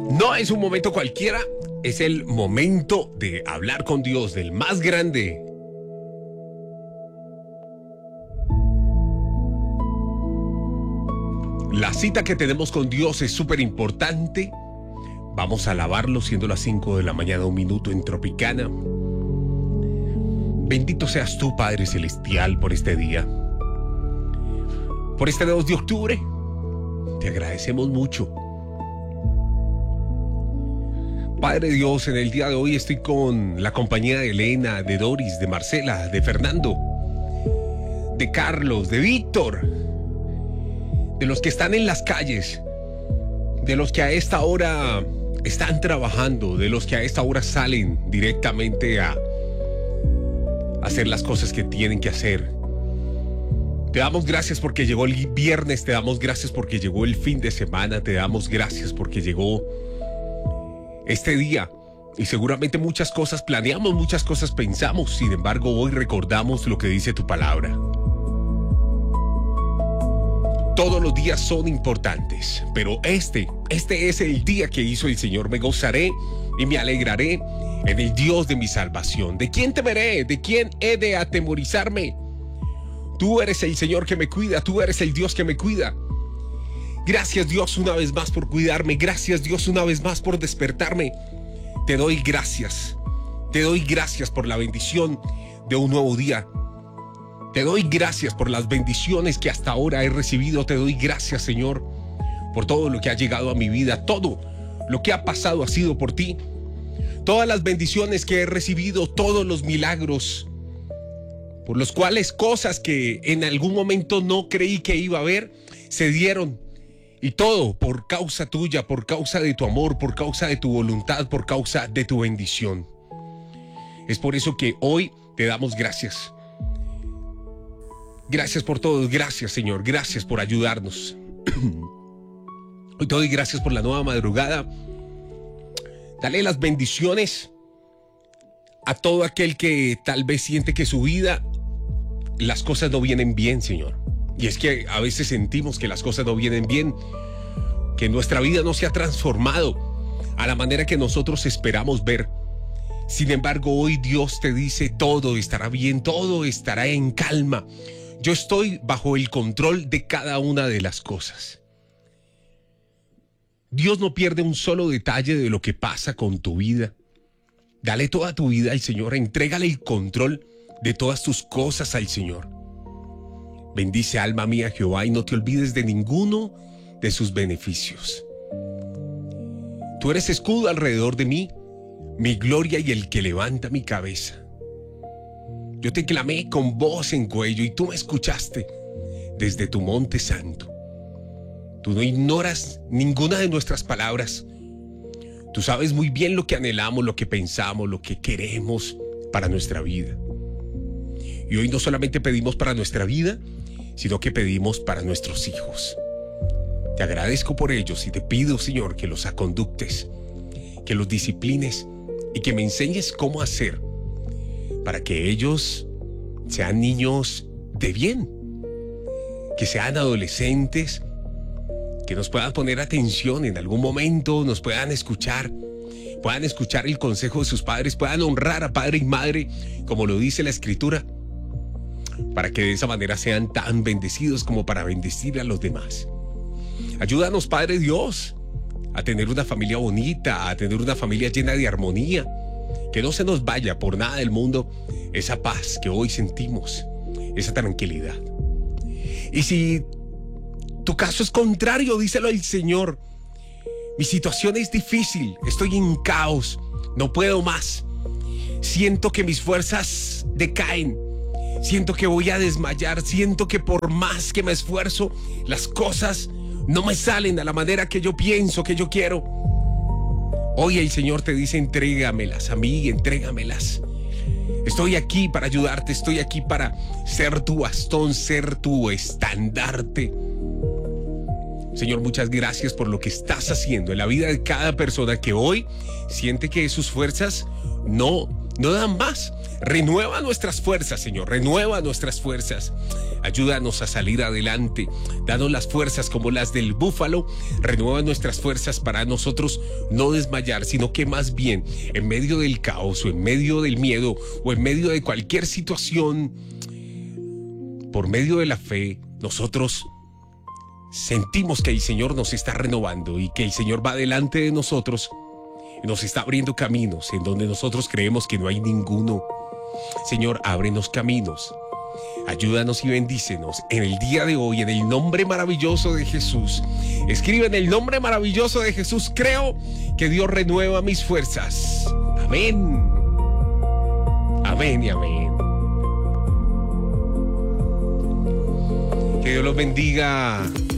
No es un momento cualquiera, es el momento de hablar con Dios, del más grande. La cita que tenemos con Dios es súper importante. Vamos a alabarlo siendo las 5 de la mañana, 1 minuto en Tropicana. Bendito seas tú, Padre Celestial, por este día. Por este 2 de octubre. Te agradecemos mucho. Padre Dios, en el día de hoy estoy con la compañía de Elena, de Doris, de Marcela, de Fernando, de Carlos, de Víctor, de los que están en las calles, de los que a esta hora están trabajando, de los que a esta hora salen directamente a hacer las cosas que tienen que hacer. Te damos gracias porque llegó el viernes, te damos gracias porque llegó el fin de semana, te damos gracias porque llegó este día. Y seguramente muchas cosas planeamos, muchas cosas pensamos, sin embargo hoy recordamos lo que dice tu palabra. Todos los días son importantes, pero este es el día que hizo el Señor. Me gozaré y me alegraré en el Dios de mi salvación. ¿De quién temeré? ¿De quién he de atemorizarme? Tú eres el Señor que me cuida, tú eres el Dios que me cuida. Gracias, Dios, una vez más por cuidarme. Gracias, Dios, una vez más por despertarme. Te doy gracias. Te doy gracias por la bendición de un nuevo día. Te doy gracias por las bendiciones que hasta ahora he recibido. Te doy gracias, Señor, por todo lo que ha llegado a mi vida. Todo lo que ha pasado ha sido por ti. Todas las bendiciones que he recibido, todos los milagros, por los cuales cosas que en algún momento no creí que iba a haber, se dieron. Y todo por causa tuya, por causa de tu amor, por causa de tu voluntad, por causa de tu bendición. Es por eso que hoy te damos gracias. Gracias por todo, gracias, Señor, gracias por ayudarnos. Hoy te doy gracias por la nueva madrugada. Dale las bendiciones a todo aquel que tal vez siente que su vida, las cosas no vienen bien, Señor. Y es que a veces sentimos que las cosas no vienen bien, que nuestra vida no se ha transformado a la manera que nosotros esperamos ver. Sin embargo, hoy Dios te dice, todo estará bien, todo estará en calma. Yo estoy bajo el control de cada una de las cosas. Dios no pierde un solo detalle de lo que pasa con tu vida. Dale toda tu vida al Señor, entrégale el control de todas tus cosas al Señor. Bendice, alma mía, Jehová, y no te olvides de ninguno de sus beneficios. Tú eres escudo alrededor de mí, mi gloria y el que levanta mi cabeza. Yo te clamé con voz en cuello y tú me escuchaste desde tu monte santo. Tú no ignoras ninguna de nuestras palabras. Tú sabes muy bien lo que anhelamos, lo que pensamos, lo que queremos para nuestra vida. Y hoy no solamente pedimos para nuestra vida, sino que pedimos para nuestros hijos. Te agradezco por ellos y te pido, Señor, que los aconductes, que los disciplines y que me enseñes cómo hacer para que ellos sean niños de bien, que sean adolescentes, que nos puedan poner atención en algún momento, nos puedan escuchar el consejo de sus padres, puedan honrar a padre y madre, como lo dice la Escritura, para que de esa manera sean tan bendecidos como para bendecir a los demás. Ayúdanos, Padre Dios, a tener una familia bonita, a tener una familia llena de armonía, que no se nos vaya por nada del mundo esa paz que hoy sentimos, esa tranquilidad. Y si tu caso es contrario, díselo al Señor. Mi situación es difícil, estoy en caos, no puedo más. Siento que mis fuerzas decaen. Siento que voy a desmayar, siento que por más que me esfuerzo, las cosas no me salen a la manera que yo pienso, que yo quiero. Hoy el Señor te dice, entrégamelas a mí, entrégamelas. Estoy aquí para ayudarte, estoy aquí para ser tu bastón, ser tu estandarte. Señor, muchas gracias por lo que estás haciendo en la vida de cada persona que hoy siente que sus fuerzas no no dan más. Renueva nuestras fuerzas, Señor, renueva nuestras fuerzas. Ayúdanos a salir adelante. Danos las fuerzas como las del búfalo. Renueva nuestras fuerzas para nosotros no desmayar, sino que más bien en medio del caos o en medio del miedo o en medio de cualquier situación, por medio de la fe, nosotros sentimos que el Señor nos está renovando y que el Señor va delante de nosotros y nos está abriendo caminos en donde nosotros creemos que no hay ninguno. Señor, ábrenos caminos. Ayúdanos y bendícenos en el día de hoy, en el nombre maravilloso de Jesús. Escribe en el nombre maravilloso de Jesús: creo que Dios renueva mis fuerzas. Amén. Amén y amén. Que Dios los bendiga.